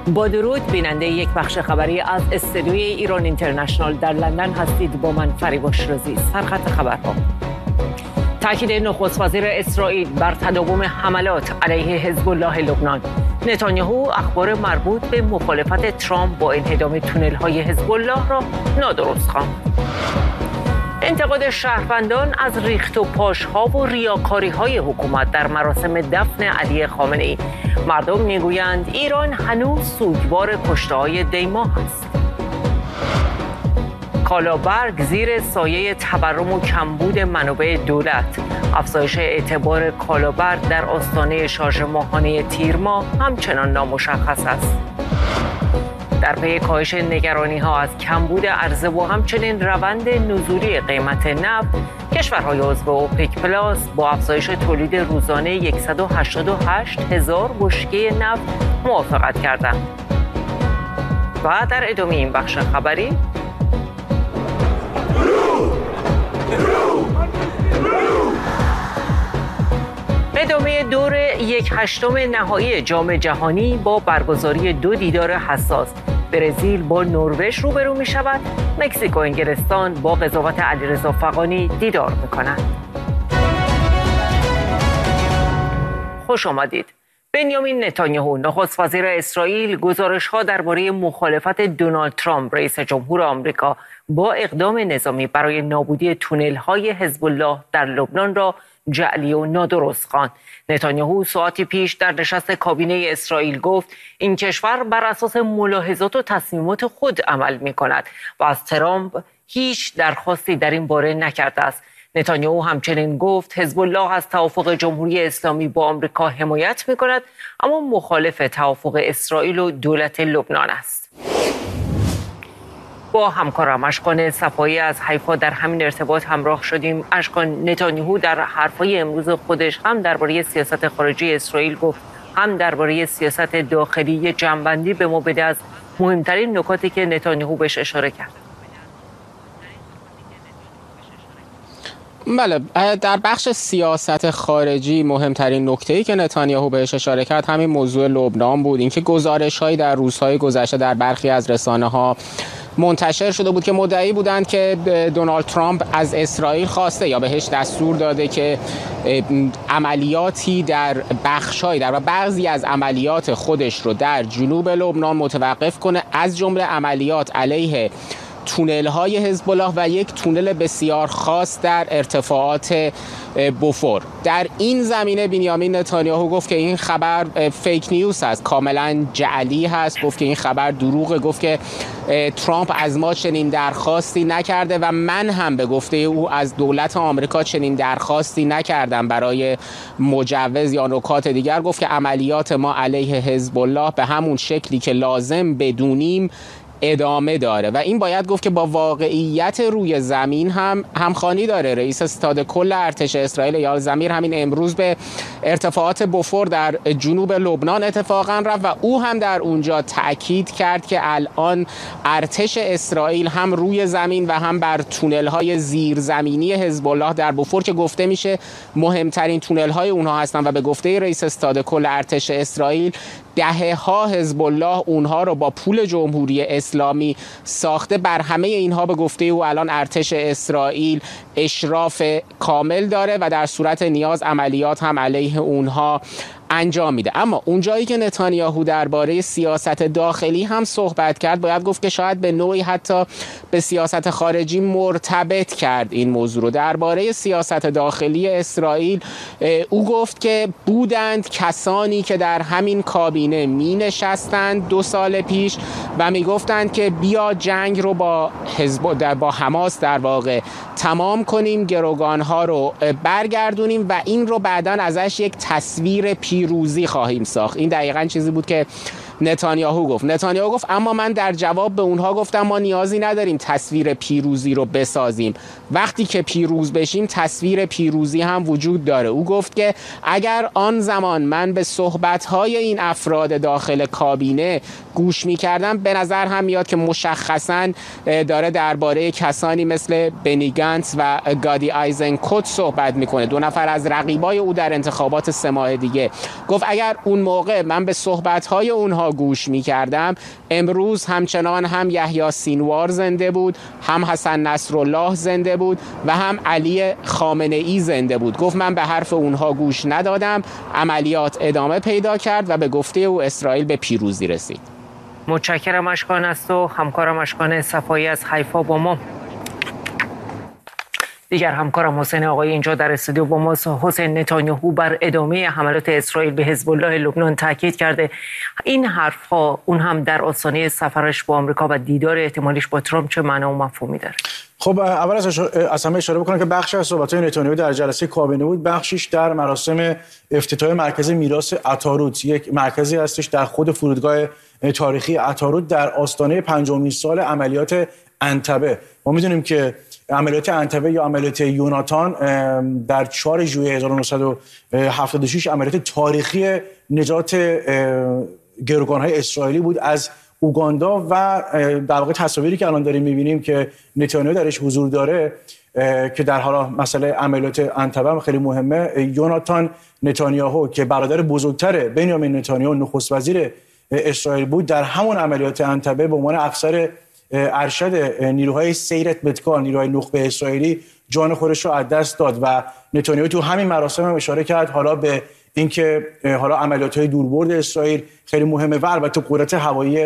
با درود بیننده یک بخش خبری از استودیوی ایران اینترنشنال در لندن هستید. با من فریبا شیرازی. سرخط خبرها: تاکید نخست وزیر اسرائیل بر تداوم حملات علیه حزب الله لبنان. نتانیاهو اخبار مربوط به مخالفت ترامپ با انهدام تونل‌های حزب الله را نادرست خواند. انتقاد شهروندان از ریخت و پاش‌ها و ریاکاری‌های حکومت در مراسم دفن علی خامنه‌ای. مردم میگویند ایران هنوز سوگوار کشته‌های دیما است. کالابرگ زیر سایه تورم و کمبود منابع دولت. افزایش اعتبار کالابرگ در آستانه شارژ ماهانه تیر ماه همچنان نامشخص است. در پی کاهش نگرانی‌ها از کمبود عرضه و همچنین روند نزولی قیمت نفت، کشورهای عضو اوپک پلاس با افزایش تولید روزانه 188,000 بشکه نفت موافقت کردند. و در ادامه این بخش خبری ادامه دور 1/8 نهایی جام جهانی با برگزاری 2 دیدار حساس. برزیل با نروژ روبرو می شود. مکزیک و انگلستان با قضاوت علیرضا فغانی دیدار می کنند. خوش آمدید. بنیامین نتانیاهو نخست وزیر اسرائیل گزارش‌ها درباره مخالفت دونالد ترامپ رئیس جمهور آمریکا با اقدام نظامی برای نابودی تونل‌های حزب الله در لبنان را جعلی و نادرست خواند. نتانیاهو ساعتی پیش در نشست کابینه اسرائیل گفت این کشور بر اساس ملاحظات و تصمیمات خود عمل می‌کند و از ترامپ هیچ درخواستی در این باره نکرده است. نتانیاهو همچنین گفت حزب الله از توافق جمهوری اسلامی با آمریکا حمایت می‌کند، اما مخالف توافق اسرائیل و دولت لبنان است. با همکارم اشکان صفایی از حیفا در همین ارتباط همراه شدیم. اشکان، نتانیاهو در حرفای امروز خودش هم درباره سیاست خارجی اسرائیل گفت، هم درباره سیاست داخلی جنبندی به ما بده از مهمترین نکاتی که نتانیاهو بهش اشاره کرد. بله، در بخش سیاست خارجی مهمترین نکته‌ای که نتانیاهو بهش اشاره کرد همین موضوع لبنان بود. اینکه گزارش‌هایی در روزهای گذشته در برخی از رسانه‌ها منتشر شده بود که مدعی بودند که دونالد ترامپ از اسرائیل خواسته یا بهش دستور داده که عملیاتی در بخش‌های در بعضی از عملیات خودش رو در جنوب لبنان متوقف کنه، از جمله عملیات علیه تونل‌های حزب الله و یک تونل بسیار خاص در ارتفاعات بوفور. در این زمینه بنیامین نتانیاهو گفت که این خبر فیک نیوز هست، کاملا جعلی هست. گفت که این خبر دروغه. گفت که ترامپ از ما چنین درخواستی نکرده و من هم به گفته او از دولت آمریکا چنین درخواستی نکردم برای مجوز یا نکات دیگر. گفت که عملیات ما علیه حزب الله به همون شکلی که لازم بدونیم ادامه داره و این باید گفت که با واقعیت روی زمین هم همخوانی داره. رئیس ستاد کل ارتش اسرائیل ایال زمیر همین امروز به ارتفاعات بوفور در جنوب لبنان اتفاقا رفت و او هم در اونجا تأکید کرد که الان ارتش اسرائیل هم روی زمین و هم بر تونل‌های زیرزمینی حزب الله در بوفور که گفته میشه مهمترین تونل‌های اونها هستن و به گفته رئیس ستاد کل ارتش اسرائیل دهه‌ها حزب الله اونها رو با پول جمهوری اسلامی ساخته. بر همه اینها به گفته او الان ارتش اسرائیل اشراف کامل داره و در صورت نیاز عملیات هم علیه اونها انجام میده. اما اونجایی که نتانیاهو درباره سیاست داخلی هم صحبت کرد، باید گفت که شاید به نوعی حتی به سیاست خارجی مرتبط کرد این موضوع رو. درباره سیاست داخلی اسرائیل او گفت که بودند کسانی که در همین کابینه می نشستند 2 سال پیش و می گفتند که بیا جنگ رو با حماس در واقع تمام کنیم، گروگانها رو برگردونیم و این رو بعداً ازش یک تصویر پیروزی خواهیم ساخت. این دقیقاً چیزی بود که نتانیاهو گفت اما من در جواب به اونها گفتم ما نیازی نداریم تصویر پیروزی رو بسازیم، وقتی که پیروز بشیم تصویر پیروزی هم وجود داره. او گفت که اگر آن زمان من به صحبت‌های این افراد داخل کابینه گوش می‌کردم، به نظر هم میاد که مشخصاً داره درباره کسانی مثل بنی گانتز و گادی آیزنکوت صحبت می‌کنه، 2 نفر از رقیبای او در انتخابات 3 ماه دیگه. گفت اگر اون موقع من به صحبت‌های اونها اونها گوش میکردم، امروز همچنان هم یحیی سینوار زنده بود، هم حسن نصرالله زنده بود و هم علی خامنه ای زنده بود. گفت من به حرف اونها گوش ندادم، عملیات ادامه پیدا کرد و به گفته او اسرائیل به پیروزی رسید. متشکرم اشکان است و همکارم اشکان صفایی از حیفا با ما. دیگر همکارم حسین آقایی اینجا در استودیو با ماست. حسین، نتانیاهو بر ادامه حملات اسرائیل به حزب الله لبنان تاکید کرده. این حرفها اون هم در آستانه سفرش با آمریکا و دیدار احتمالیش با ترامپ چه معنا و مفهومی داره؟ خب اول از همه اشاره بکنم که بخشی از صحبت‌های نتانیاهو در جلسه کابینه بود، بخشیش در مراسم افتتاح مرکز میراث عطارود، یک مرکزی هستش در خود فرودگاه تاریخی عطارود در آستانه 50مین سال عملیات عنتبه. ما می‌دونیم که عملیات عنتبه یا عملیات یوناتان در 4 ژوئیه 1976 عملیات تاریخی نجات گروگان‌های اسرائیلی بود از اوگاندا و در واقع تصاویری که الان داریم می‌بینیم که نتانیاهو درش حضور داره که در حالا مسئله عملیات عنتبه هم خیلی مهمه. یوناتان نتانیاهو که برادر بزرگتر بنیامین نتانیاهو نخست وزیر اسرائیل بود، در همون عملیات عنتبه به عنوان افسر ارشد نیروهای سیرت بتکار، نیروهای نخبه اسرائیلی، جان خودش رو از دست داد و نتانیاهو تو همین مراسم هم اشاره کرد حالا به اینکه حالا عملیات‌های دوربرد اسرائیل خیلی مهمه و البته قدرت هوایی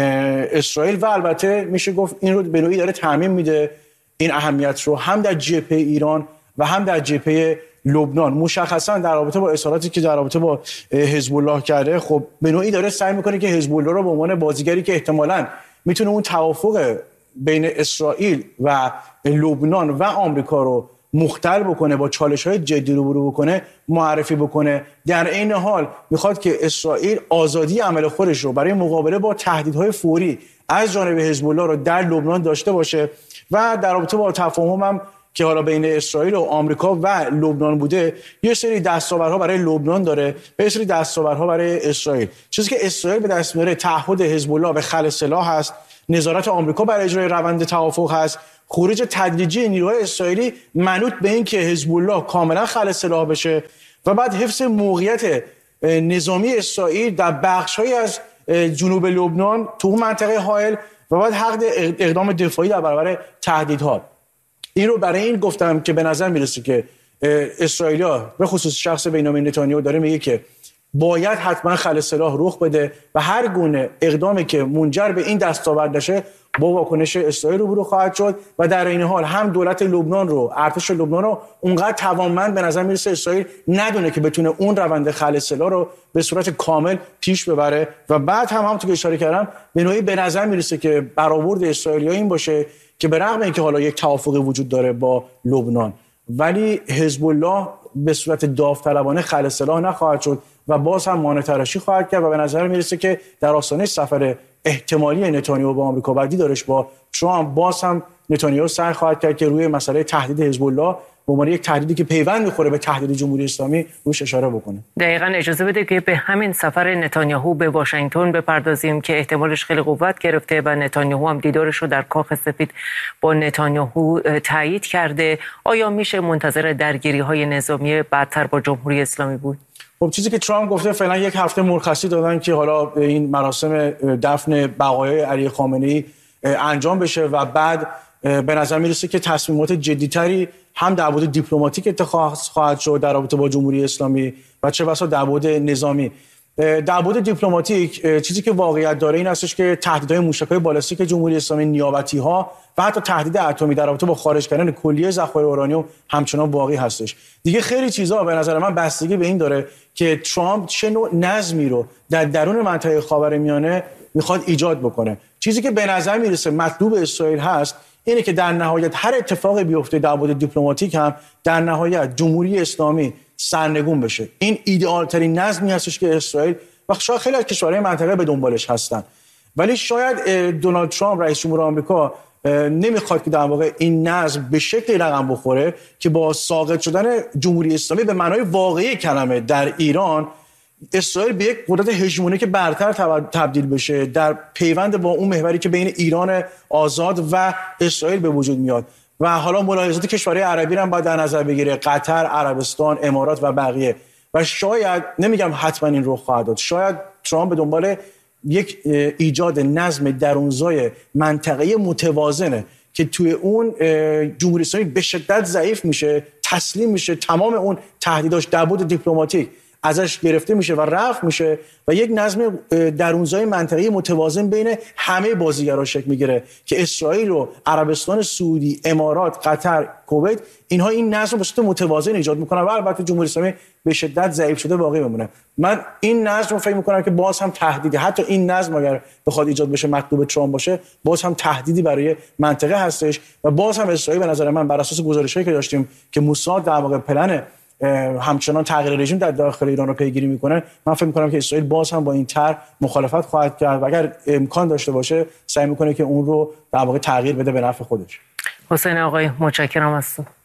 اسرائیل و البته میشه گفت این رو به نوعی داره تعمیم میده این اهمیت رو هم در جبهه ایران و هم در جبهه لبنان. مشخصا در رابطه با اظهاراتی که در رابطه با حزب الله کرده، خب به نوعی داره سعی میکنه که حزب الله رو به عنوان بازیگری که احتمالاً میتونه اون توافق بین اسرائیل و لبنان و آمریکا رو مختل بکنه، با چالش‌های جدی روبرو بکنه، معرفی بکنه. در این حال میخواد که اسرائیل آزادی عمل خودش رو برای مقابله با تهدیدهای فوری از جانب حزب الله رو در لبنان داشته باشه و در رابطه با تفاهم هم که حالا بین اسرائیل و آمریکا و لبنان بوده، یه سری دستاوردها برای لبنان داره و یه سری دستاوردها برای اسرائیل. چیزی که اسرائیل به دست میاره تعهد حزب الله به خلع سلاح هست، نظارت آمریکا بر اجرای روند توافق هست، خروج تدریجی نیروهای اسرائیلی منوط به این که حزب الله کاملا خلع سلاح بشه و بعد حفظ موقعیت نظامی اسرائیل در بخش‌هایی از جنوب لبنان تو اون منطقه حائل و بعد حق اقدام دفاعی در برابر تهدیدها. این رو برای این گفتم که به نظر میرسه که اسرائیلیا به خصوص شخص بنیامین نتانیاهو داره میگه که باید حتما خلع سلاح رخ بده و هر گونه اقدامی که منجر به این دستاورد نشه با واکنش اسرائیل روبرو خواهد شد و در این حال هم دولت لبنان رو، ارتش لبنان رو اونقدر توانمند به نظر میرسه اسرائیل ندونه که بتونه اون روند خلع سلاح رو به صورت کامل پیش ببره و بعد همونطور که اشاره کردم به نوعی به نظر میرسه که برآورد اسرائیلی‌ها این باشه که به رغم اینکه حالا یک توافقی وجود داره با لبنان ولی حزب الله به صورت داوطلبانه خلع سلاح نخواهد شد و باز هم مانع تراشی خواهد کرد و به نظر میرسه که در آستانه سفر احتمالی نتانیاهو با آمریکا و دیدارش با ترامپ باز هم نتانیاهو سعی خواهد کرد که روی مسئله تهدید حزب الله به عنوان یک تهدیدی که پیوند میخوره به تهدید جمهوری اسلامی روش اشاره بکنه. دقیقاً اجازه بده که به همین سفر نتانیاهو به واشنگتن بپردازیم که احتمالش خیلی قوت گرفته و نتانیاهو هم دیدارش رو در کاخ سفید با نتانیاهو تایید کرده. آیا میشه منتظر درگیری‌های نظامی بعدتر با جمهوری اسلامی بود؟ خب چیزی که ترامپ گفته فعلا یک هفته مرخصی دادن که حالا این مراسم دفن بقایای علی خامنه‌ای انجام بشه و بعد به نظر میرسه که تصمیمات جدی‌تری هم در بعد دیپلماتیک اتخاذ خواهد شد در رابطه با جمهوری اسلامی و چه بسا در بعد نظامی. در بعد دیپلماتیک چیزی که واقعیت داره این هستش که تهدیدهای موشک‌های بالستیک جمهوری اسلامی، نیابتی‌ها و حتی تهدید اتمی در رابطه با خارج کردن کلیه ذخایر اورانیوم همچنان باقی هستش. دیگه خیلی چیزا به نظر من بستگی به این داره که ترامپ چه نوع نظمی رو در درون منطقه خاورمیانه میخواد ایجاد بکنه. چیزی که به نظر میرسه مطلوب اسرائیل هست اینه که در نهایت هر اتفاقی بیفته در بعد دیپلماتیک هم در نهایت جمهوری اسلامی سرنگون بشه. این ایدئال ترین نظمی هستش که اسرائیل و شاید خیلی از کشورهای منطقه به دنبالش هستن. ولی شاید دونالد ترامپ رئیس جمهور آمریکا نمیخواد که در واقع این نظم به شکلی رقم بخوره که با ساقط شدن جمهوری اسلامی به معنای واقعی کلمه در ایران اسرائیل به یک قدرت هژمونیک برتر تبدیل بشه در پیوند با اون محوری که بین ایران آزاد و اسرائیل به وجود میاد. و حالا ملاحظات کشورهای عربی هم باید در نظر بگیره، قطر، عربستان، امارات و بقیه. و شاید نمیگم حتما این رخ خواهد داد، شاید ترامپ به دنبال یک ایجاد نظم درونزای منطقه‌ای متوازنه که توی اون جمهوری اسلامی به شدت ضعیف میشه، تسلیم میشه، تمام اون تهدیداش دبود دیپلماتیک ازش گرفته میشه و رفع میشه و یک نظم درونزای منطقه‌ای متوازن بین همه بازیگرا شکل میگیره که اسرائیل و عربستان سعودی، امارات، قطر، کویت، اینها این نظم به صورت متوازن ایجاد میکنن و البته جمهوری اسلامی به شدت ضعیف شده باقی میمونه. من این نظم رو فکر میکنم که باز هم تهدیدی، حتی این نظم اگر بخواد ایجاد بشه مطلوب ترامپ باشه، باز هم تهدیدی برای منطقه هستش و باز هم اسرائیل به نظر من بر اساس گزارشایی که داشتیم که موساد در واقع پلن همچنان تغییر رژیم در داخل ایران رو پیگیری میکنه، من فکر میکنم که اسرائیل باز هم با این طرح مخالفت خواهد کرد و اگر امکان داشته باشه سعی میکنه که اون رو در واقع تغییر بده به نفع خودش. حسین آقای متشکرم از تو.